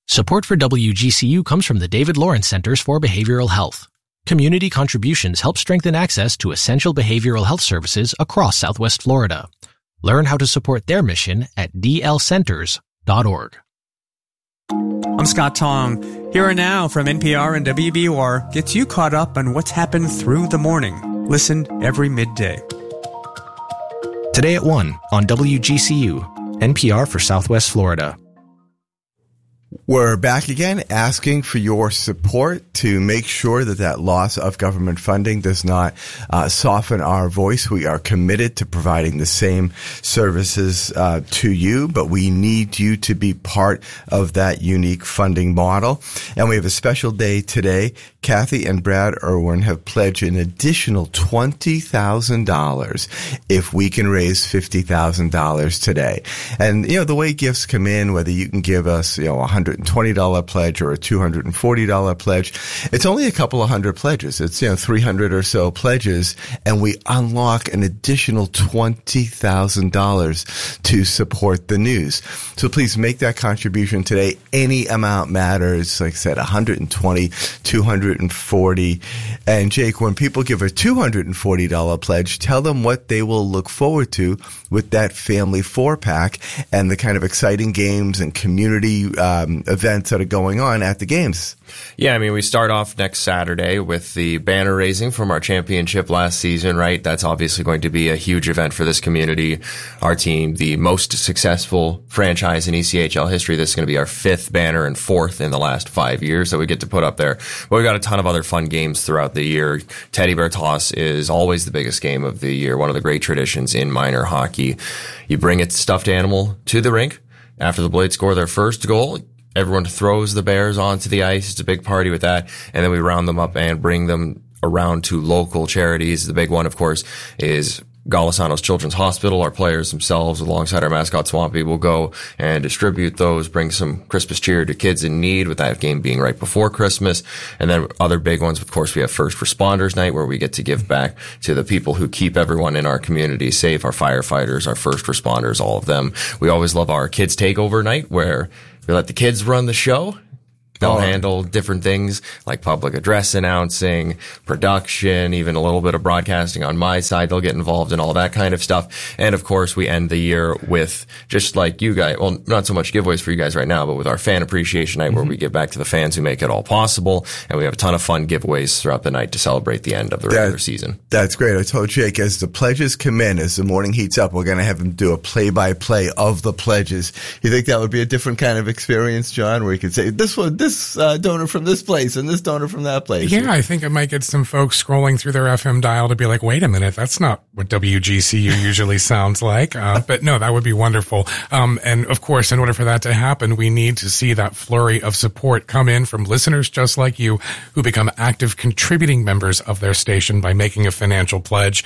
Support for WGCU comes from the David Lawrence Centers for Behavioral Health. Community contributions help strengthen access to essential behavioral health services across Southwest Florida. Learn how to support their mission at dlcenters.org. I'm Scott Tong. Here and Now from NPR and WBUR gets you caught up on what's happened through the morning. Listen every midday. Today at 1 on WGCU, NPR for Southwest Florida. We're back again asking for your support to make sure that loss of government funding does not soften our voice. We are committed to providing the same services to you, but we need you to be part of that unique funding model. And we have a special day today. Kathy and Brad Irwin have pledged an additional $20,000 if we can raise $50,000 today. And, the way gifts come in, whether you can give us, a $120 pledge or a $240 pledge, it's only a couple of hundred pledges. It's, 300 or so pledges, and we unlock an additional $20,000 to support the news. So please make that contribution today. Any amount matters. Like I said, 120, 240. And Jake, when people give a $240 pledge, tell them what they will look forward to with that family 4-pack and the kind of exciting games and community events that are going on at the games. Yeah, we start off next Saturday with the banner raising from our championship last season, right? That's obviously going to be a huge event for this community. Our team, the most successful franchise in ECHL history. This is going to be our 5th banner and 4th in the last 5 years that we get to put up there. But we've got a ton of other fun games throughout the year. Teddy Bear Toss is always the biggest game of the year, one of the great traditions in minor hockey. You bring a stuffed animal to the rink. After the Blades score their first goal, everyone throws the bears onto the ice. It's a big party with that. And then we round them up and bring them around to local charities. The big one, of course, is Golisano's Children's Hospital. Our players themselves, alongside our mascot Swampy, will go and distribute those, bring some Christmas cheer to kids in need, with that game being right before Christmas. And then other big ones, of course, we have First Responders Night, where we get to give back to the people who keep everyone in our community safe, our firefighters, our first responders, all of them. We always love our Kids Takeover Night, where we let the kids run the show. They'll handle different things like public address announcing, production, even a little bit of broadcasting on my side. They'll get involved in all that kind of stuff. And of course, we end the year with, just like you guys, well, not so much giveaways for you guys right now, but with our Fan Appreciation Night, where we give back to the fans who make it all possible. And we have a ton of fun giveaways throughout the night to celebrate the end of the regular season. That's great. I told Jake, as the pledges come in, as the morning heats up, we're going to have him do a play-by-play of the pledges. You think that would be a different kind of experience, John, where you could say, this donor from this place and this donor from that place? Yeah, I think it might get some folks scrolling through their FM dial to be like, wait a minute, that's not what WGCU usually sounds like. But no, that would be wonderful. And of course, in order for that to happen, we need to see that flurry of support come in from listeners just like you, who become active contributing members of their station by making a financial pledge.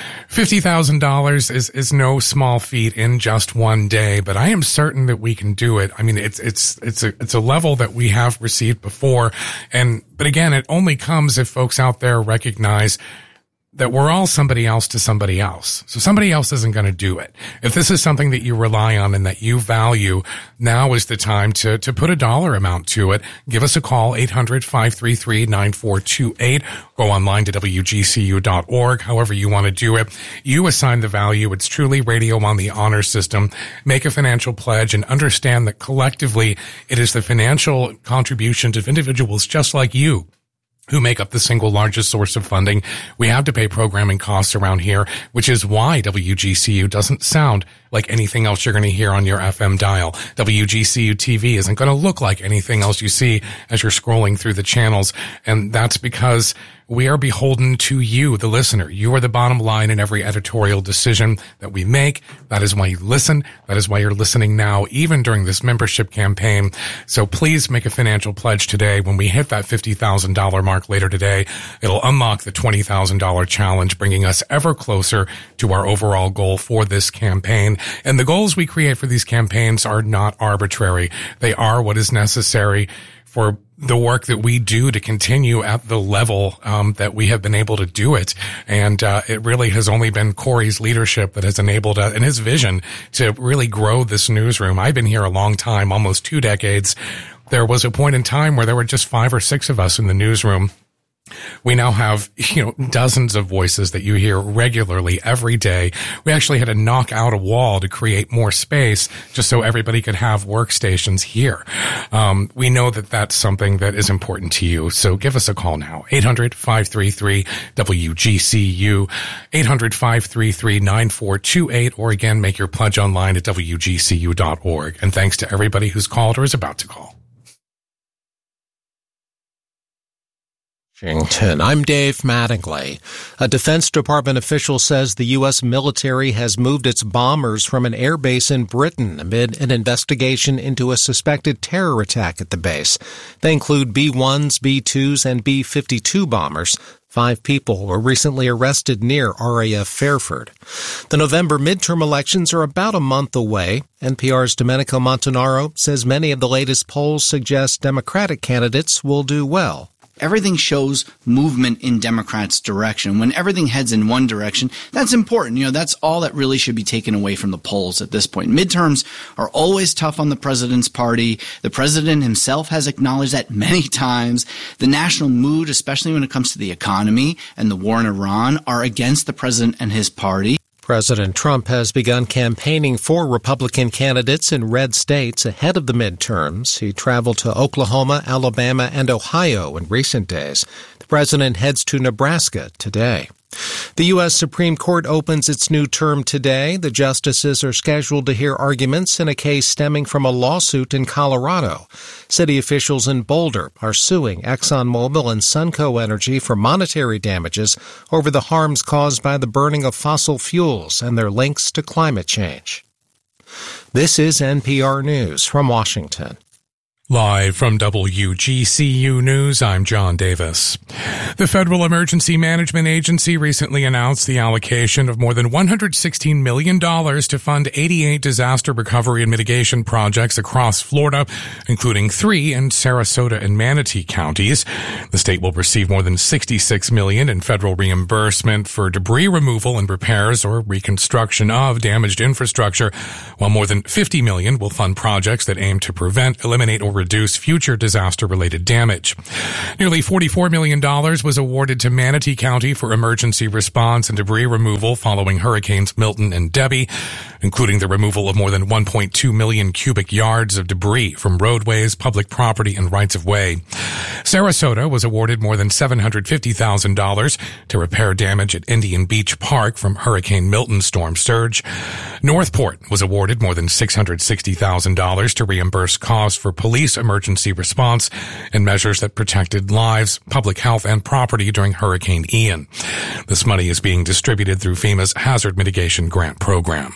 $50,000 is no small feat in just one day, but I am certain that we can do it. It's a level that we have received before. But again, it only comes if folks out there recognize that we're all somebody else to somebody else. So somebody else isn't going to do it. If this is something that you rely on and that you value, now is the time to put a dollar amount to it. Give us a call, 800-533-9428. Go online to WGCU.org, however you want to do it. You assign the value. It's truly radio on the honor system. Make a financial pledge and understand that collectively it is the financial contributions of individuals just like you who make up the single largest source of funding. We have to pay programming costs around here, which is why WGCU doesn't sound like anything else you're going to hear on your FM dial. WGCU TV isn't going to look like anything else you see as you're scrolling through the channels. And that's because we are beholden to you, the listener. You are the bottom line in every editorial decision that we make. That is why you listen. That is why you're listening now, even during this membership campaign. So please make a financial pledge today. When we hit that $50,000 mark later today, it'll unlock the $20,000 challenge, bringing us ever closer to our overall goal for this campaign. And the goals we create for these campaigns are not arbitrary. They are what is necessary for the work that we do to continue at the level that we have been able to do it. And it really has only been Corey's leadership that has enabled and his vision to really grow this newsroom. I've been here a long time, almost 2 decades. There was a point in time where there were just 5 or 6 of us in the newsroom. We now have, dozens of voices that you hear regularly every day. We actually had to knock out a wall to create more space just so everybody could have workstations here. We know that that's something that is important to you. So give us a call now. 800-533-WGCU, 800-533-9428, or again, make your pledge online at WGCU.org. And thanks to everybody who's called or is about to call. Washington. I'm Dave Mattingly. A Defense Department official says the U.S. military has moved its bombers from an air base in Britain amid an investigation into a suspected terror attack at the base. They include B-1s, B-2s, and B-52 bombers. 5 people were recently arrested near RAF Fairford. The November midterm elections are about a month away. NPR's Domenico Montanaro says many of the latest polls suggest Democratic candidates will do well. Everything shows movement in Democrats' direction. When everything heads in one direction, that's important. That's all that really should be taken away from the polls at this point. Midterms are always tough on the president's party. The president himself has acknowledged that many times. The national mood, especially when it comes to the economy and the war in Iran, are against the president and his party. President Trump has begun campaigning for Republican candidates in red states ahead of the midterms. He traveled to Oklahoma, Alabama, and Ohio in recent days. The president heads to Nebraska today. The U.S. Supreme Court opens its new term today. The justices are scheduled to hear arguments in a case stemming from a lawsuit in Colorado. City officials in Boulder are suing ExxonMobil and Sunco Energy for monetary damages over the harms caused by the burning of fossil fuels and their links to climate change. This is NPR News from Washington. Live from WGCU News, I'm John Davis. The Federal Emergency Management Agency recently announced the allocation of more than $116 million to fund 88 disaster recovery and mitigation projects across Florida, including 3 in Sarasota and Manatee counties. The state will receive more than $66 million in federal reimbursement for debris removal and repairs or reconstruction of damaged infrastructure, while more than $50 million will fund projects that aim to prevent, eliminate, or reduce future disaster-related damage. Nearly $44 million was awarded to Manatee County for emergency response and debris removal following Hurricanes Milton and Debbie, including the removal of more than 1.2 million cubic yards of debris from roadways, public property, and rights-of-way. Sarasota was awarded more than $750,000 to repair damage at Indian Beach Park from Hurricane Milton storm surge. Northport was awarded more than $660,000 to reimburse costs for police emergency response and measures that protected lives, public health, and property during Hurricane Ian. This money is being distributed through FEMA's Hazard Mitigation Grant Program.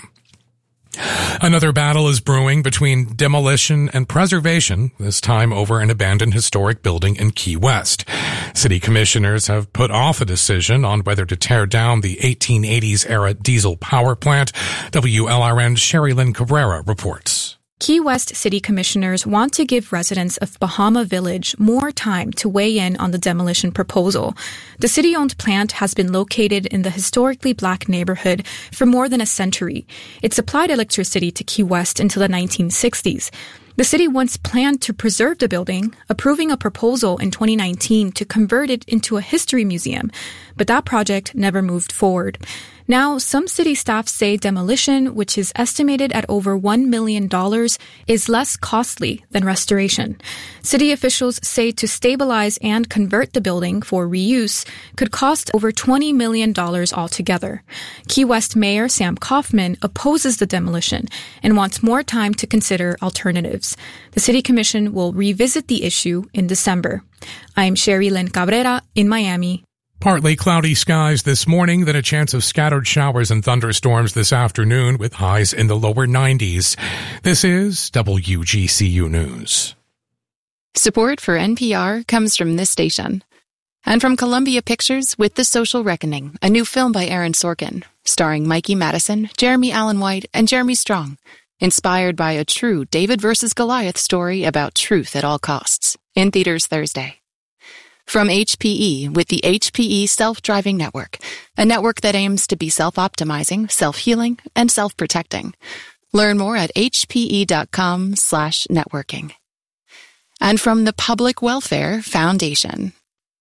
Another battle is brewing between demolition and preservation, this time over an abandoned historic building in Key West. City commissioners have put off a decision on whether to tear down the 1880s-era diesel power plant. WLRN's Sherry Lynn Cabrera reports. Key West City Commissioners want to give residents of Bahama Village more time to weigh in on the demolition proposal. The city-owned plant has been located in the historically black neighborhood for more than a century. It supplied electricity to Key West until the 1960s. The city once planned to preserve the building, approving a proposal in 2019 to convert it into a history museum, but that project never moved forward. Now, some city staff say demolition, which is estimated at over $1 million, is less costly than restoration. City officials say to stabilize and convert the building for reuse could cost over $20 million altogether. Key West Mayor Sam Kaufman opposes the demolition and wants more time to consider alternatives. The City Commission will revisit the issue in December. I'm Sherry Lynn Cabrera in Miami. Partly cloudy skies this morning, then a chance of scattered showers and thunderstorms this afternoon with highs in the lower 90s. This is WGCU News. Support for NPR comes from this station. And from Columbia Pictures with The Social Reckoning, a new film by Aaron Sorkin, starring Mikey Madison, Jeremy Allen White, and Jeremy Strong. Inspired by a true David versus Goliath story about truth at all costs. In theaters Thursday. From HPE with the HPE Self-Driving Network, a network that aims to be self-optimizing, self-healing, and self-protecting. Learn more at hpe.com/networking. And from the Public Welfare Foundation.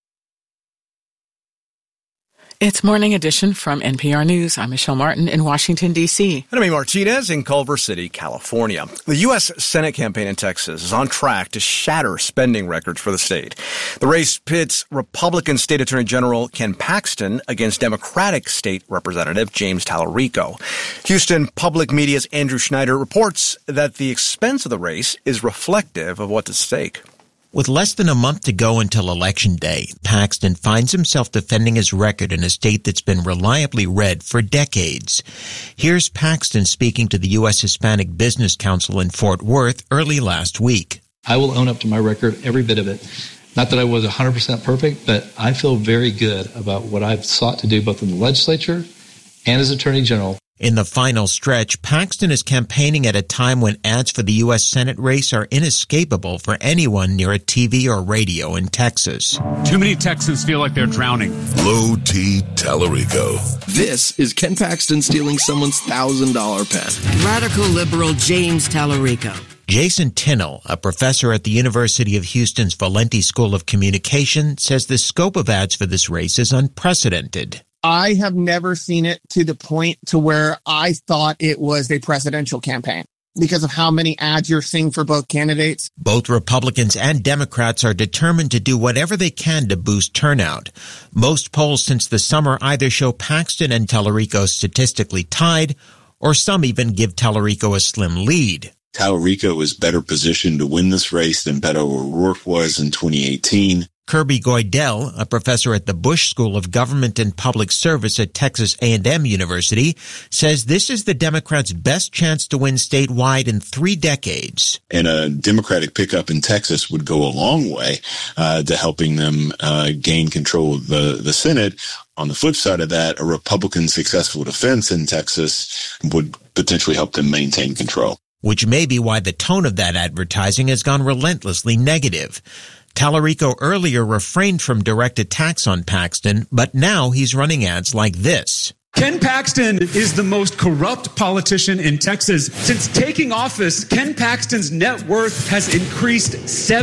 It's Morning Edition from NPR News. I'm Michelle Martin in Washington, D.C. And I'm Martinez in Culver City, California. The U.S. Senate campaign in Texas is on track to shatter spending records for the state. The race pits Republican State Attorney General Ken Paxton against Democratic State Representative James Tallarico. Houston Public Media's Andrew Schneider reports that the expense of the race is reflective of what's at stake. With less than a month to go until Election Day, Paxton finds himself defending his record in a state that's been reliably red for decades. Here's Paxton speaking to the U.S. Hispanic Business Council in Fort Worth early last week. I will own up to my record, every bit of it. Not that I was 100% perfect, but I feel very good about what I've sought to do both in the legislature and as Attorney General. In the final stretch, Paxton is campaigning at a time when ads for the U.S. Senate race are inescapable for anyone near a TV or radio in Texas. Too many Texans feel like they're drowning. Low T Tallarico. This is Ken Paxton stealing someone's $1,000 pen. Radical liberal James Tallarico. Jason Tinnell, a professor at the University of Houston's Valenti School of Communication, says the scope of ads for this race is unprecedented. I have never seen it to the point to where I thought it was a presidential campaign because of how many ads you're seeing for both candidates. Both Republicans and Democrats are determined to do whatever they can to boost turnout. Most polls since the summer either show Paxton and Tallarico statistically tied, or some even give Tallarico a slim lead. Tallarico is better positioned to win this race than Beto O'Rourke was in 2018. Kirby Goidel, a professor at the Bush School of Government and Public Service at Texas A&M University, says this is the Democrats' best chance to win statewide in 3 decades. And a Democratic pickup in Texas would go a long way to helping them gain control of the Senate. On the flip side of that, a Republican successful defense in Texas would potentially help them maintain control. Which may be why the tone of that advertising has gone relentlessly negative. Tallarico earlier refrained from direct attacks on Paxton, but now he's running ads like this. Ken Paxton is the most corrupt politician in Texas. Since taking office, Ken Paxton's net worth has increased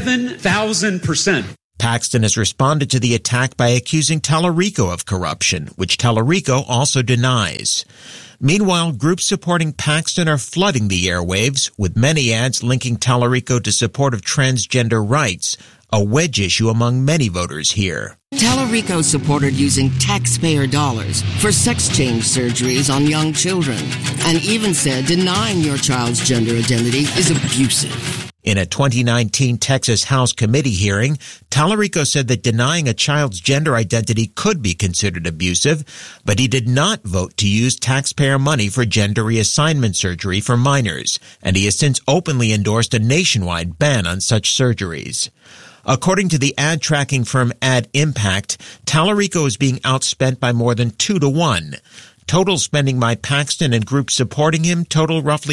7,000%. Paxton has responded to the attack by accusing Tallarico of corruption, which Tallarico also denies. Meanwhile, groups supporting Paxton are flooding the airwaves, with many ads linking Tallarico to support of transgender rights, a wedge issue among many voters here. Tallarico supported using taxpayer dollars for sex change surgeries on young children, and even said denying your child's gender identity is abusive. In a 2019 Texas House committee hearing, Tallarico said that denying a child's gender identity could be considered abusive, but he did not vote to use taxpayer money for gender reassignment surgery for minors, and he has since openly endorsed a nationwide ban on such surgeries. According to the ad tracking firm Ad Impact, Tallarico is being outspent by more than 2 to 1. Total spending by Paxton and groups supporting him total roughly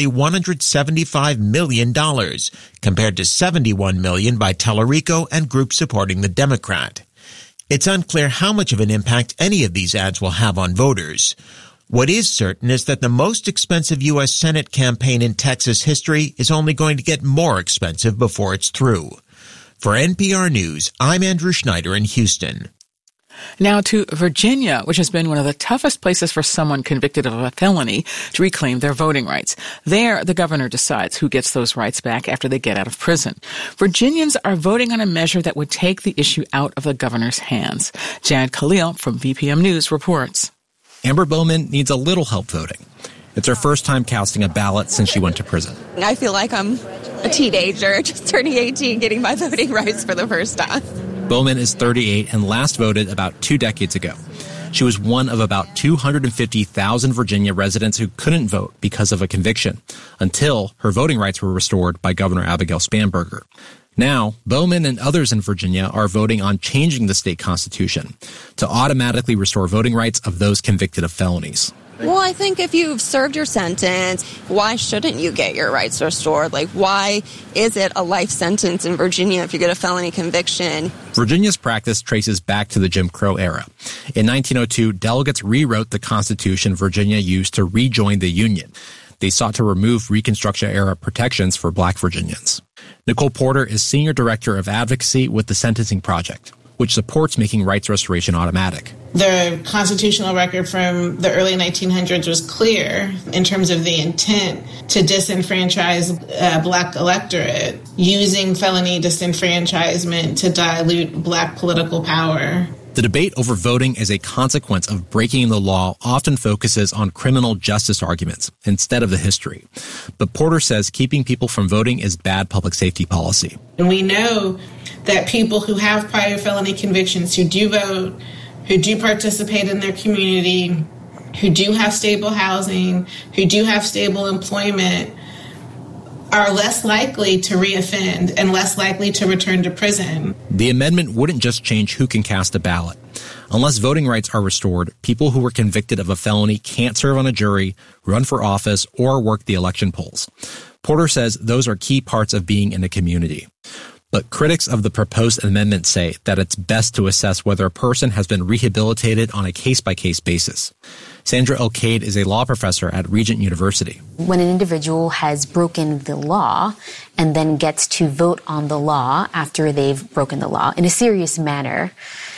$175 million, compared to $71 million by Tallarico and groups supporting the Democrat. It's unclear how much of an impact any of these ads will have on voters. What is certain is that the most expensive U.S. Senate campaign in Texas history is only going to get more expensive before it's through. For NPR News, I'm Andrew Schneider in Houston. Now to Virginia, which has been one of the toughest places for someone convicted of a felony to reclaim their voting rights. There, the governor decides who gets those rights back after they get out of prison. Virginians are voting on a measure that would take the issue out of the governor's hands. Jad Khalil from VPM News reports. Amber Bowman needs a little help voting. It's her first time casting a ballot since she went to prison. I feel like I'm a teenager, just turning 18, getting my voting rights for the first time. Bowman is 38 and last voted about 2 decades ago. She was one of about 250,000 Virginia residents who couldn't vote because of a conviction, until her voting rights were restored by Governor Abigail Spanberger. Now, Bowman and others in Virginia are voting on changing the state constitution to automatically restore voting rights of those convicted of felonies. Well, I think if you've served your sentence, why shouldn't you get your rights restored? Like, why is it a life sentence in Virginia if you get a felony conviction? Virginia's practice traces back to the Jim Crow era. In 1902, delegates rewrote the Constitution Virginia used to rejoin the Union. They sought to remove Reconstruction-era protections for black Virginians. Nicole Porter is Senior Director of Advocacy with the Sentencing Project, which supports making rights restoration automatic. The constitutional record from the early 1900s was clear in terms of the intent to disenfranchise Black electorate, using felony disenfranchisement to dilute Black political power. The debate over voting as a consequence of breaking the law often focuses on criminal justice arguments instead of the history. But Porter says keeping people from voting is bad public safety policy. And we know that people who have prior felony convictions, who do vote, who do participate in their community, who do have stable housing, who do have stable employment, are less likely to reoffend and less likely to return to prison. The amendment wouldn't just change who can cast a ballot. Unless voting rights are restored, people who were convicted of a felony can't serve on a jury, run for office, or work the election polls. Porter says those are key parts of being in a community. But critics of the proposed amendment say that it's best to assess whether a person has been rehabilitated on a case-by-case basis. Sandra Elkade is a law professor at Regent University. When an individual has broken the law and then gets to vote on the law after they've broken the law in a serious manner,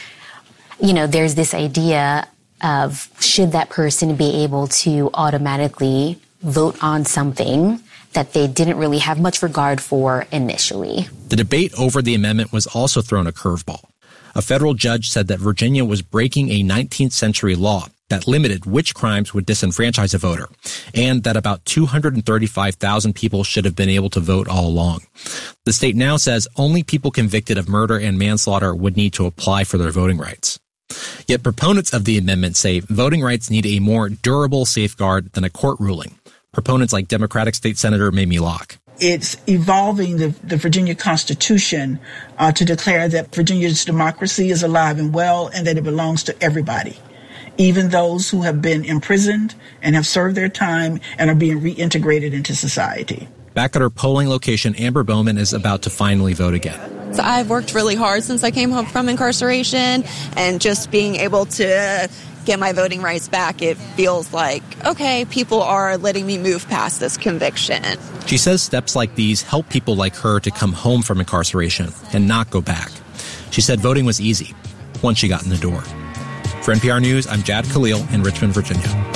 there's this idea of should that person be able to automatically vote on something that they didn't really have much regard for initially. The debate over the amendment was also thrown a curveball. A federal judge said that Virginia was breaking a 19th century law that limited which crimes would disenfranchise a voter, and that about 235,000 people should have been able to vote all along. The state now says only people convicted of murder and manslaughter would need to apply for their voting rights. Yet proponents of the amendment say voting rights need a more durable safeguard than a court ruling. Proponents like Democratic State Senator Mamie Locke. It's evolving the Virginia Constitution to declare that Virginia's democracy is alive and well and that it belongs to everybody, even those who have been imprisoned and have served their time and are being reintegrated into society. Back at her polling location, Amber Bowman is about to finally vote again. So I've worked really hard since I came home from incarceration, and just being able to get my voting rights back, it feels like, okay, people are letting me move past this conviction. She says steps like these help people like her to come home from incarceration and not go back. She said voting was easy once she got in the door. For NPR News, I'm Jad Khalil in Richmond, Virginia.